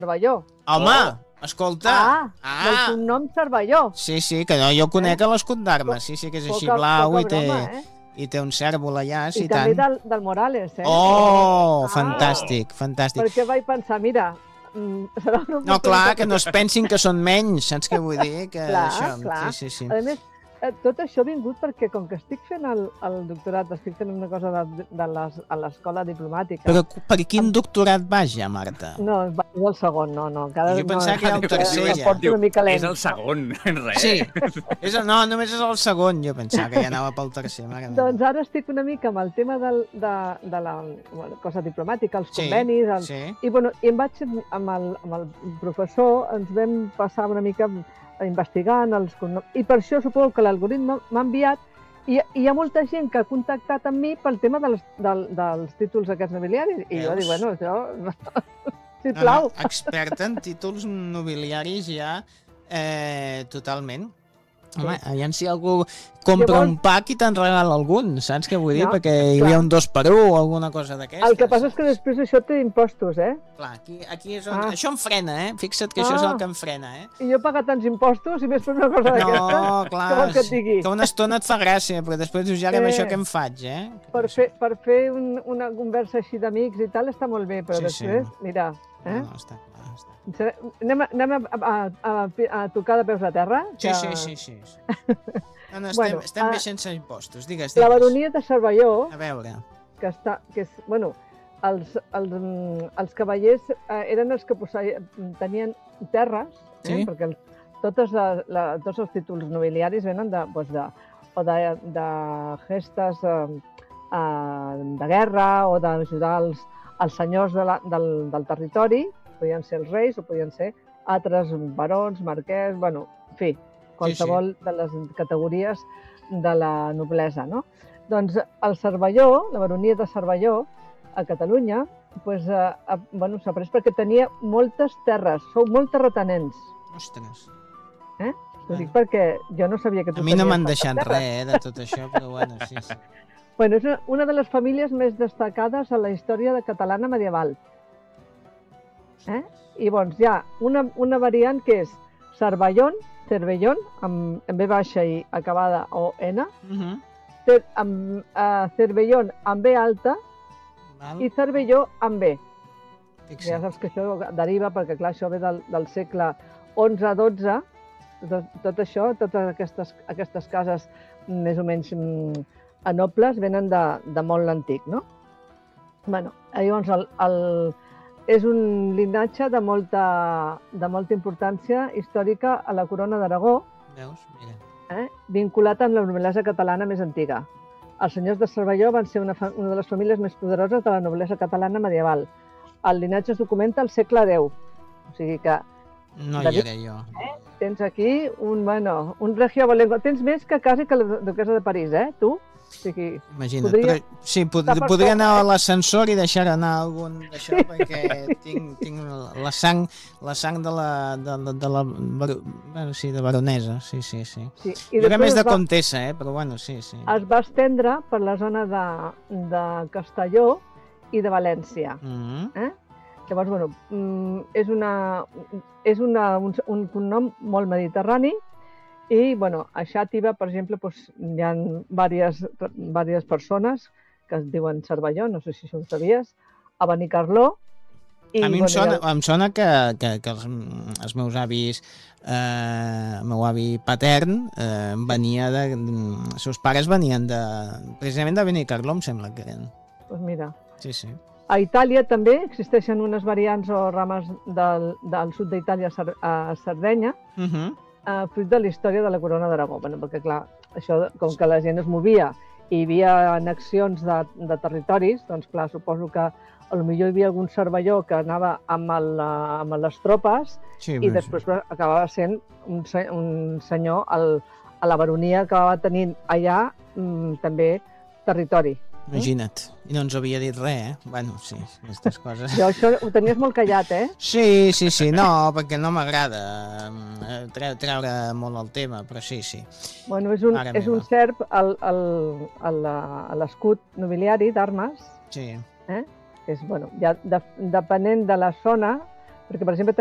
Cervelló. Home, escolta. Del cognom Cervelló. Sí, que jo conec a l'escut d'armes. Sí, que és així blau i té un cèrvol allà. I també del Morales, Oh, fantàstic. Perquè vaig pensar, mira... No, clar, que no es pensin que són menys, saps què vull dir? Clar. Sí. A més, tot això ha vingut perquè com que estic fent el doctorat, estic fent una cosa a l'escola diplomàtica... Però per quin doctorat vas ja, Marta? No, és el segon, no. Jo pensava que era el tercer ja. És el segon, res. Sí, no, només és el segon, jo pensava que ja anava pel tercer. Doncs ara estic una mica amb el tema de la cosa diplomàtica, els convenis... I em vaig amb el professor, ens vam passar una mica... investigant i per això suposo que l'algoritme m'ha enviat i hi ha molta gent que ha contactat amb mi pel tema dels títols aquests nobiliaris i jo dic, bueno, això sisplau. Experta en títols nobiliaris ja totalment. Home, aviam si algú compra un pack i te'n regala algun, saps què vull dir? Perquè hi havia un 2x1 o alguna cosa d'aquestes. El que passa és que després això té impostos, Clar, aquí és on... Això em frena, Fixa't que això és el que em frena, I jo pagar tants impostos i més per una cosa d'aquestes. No, clar, que una estona et fa gràcia, però després dius, ja amb això què em faig, Per fer una conversa així d'amics i tal està molt bé, però després, mira... No, està clar. Anem a tocar de peus a terra? Sí. No, estem bé sense impostos, digues. La baronia de Cervelló... A veure... Els cavallers eren els que tenien terres, perquè tots els títols nobiliaris venen de gestes de guerra o d'ajudar els senyors del territori. Podien ser els reis o podien ser altres barons, marquès, en fi, qualsevol de les categories de la noblesa, no? Doncs el Cervelló, la baronia de Cervelló, a Catalunya, s'ha pres perquè tenia moltes terres, sou molt terratenents. Ostres. Ho dic perquè jo no sabia que tu tenies. A mi no m'han deixat res de tot això, però bueno, sí. És una de les famílies més destacades a la història catalana medieval. I llavors hi ha una variant que és Cervellón, amb B baixa i acabada o N, Cervellón amb B alta i Cervelló amb B. Ja saps que això deriva, perquè clar, això ve del segle XI-XII, tot això, totes aquestes cases més o menys nobles venen de molt l'antic, no? Llavors, és un linatge de molta importància històrica a la corona d'Aragó, vinculat amb la noblesa catalana més antiga. Els senyors de Cervelló van ser una de les famílies més poderoses de la noblesa catalana medieval. El linatge es documenta al segle X. O sigui que... No hi era jo. Tens aquí un regio abolengo. Tens més que quasi que la duquesa de París, tu? Imagina't, podria anar a l'ascensor i deixar anar algun d'això, perquè tinc la sang de baronesa, sí. Jo que més de comtessa, però bueno, sí. Es va estendre per la zona de Castelló i de València. Llavors, és un cognom molt mediterrani. I, a Xàtiva, per exemple, hi ha diverses persones que es diuen Cervelló, no sé si això ho sabies, a Benicarló. A mi em sona que els meus avis, el meu avi patern, els seus pares venien precisament de Benicarló, em sembla que eren. Doncs mira. Sí. A Itàlia també existeixen unes variants o rames del sud d'Itàlia a Sardenya, fruit de la història de la corona d'Aragó, perquè clar, això com que la gent es movia i hi havia annexions de territoris, doncs clar, suposo que potser hi havia algun Cervelló que anava amb les tropes i després acabava sent un senyor a la baronia que va tenint allà també territori. Imagina't, i no ens havia dit res, Bueno, sí, aquestes coses. Jo això ho tenies molt callat, Sí, no, perquè no m'agrada treure molt el tema, però sí. Bueno, és un serp a l'escut nobiliari d'armes. Sí. Ja depenent de la zona, Perquè, per exemple,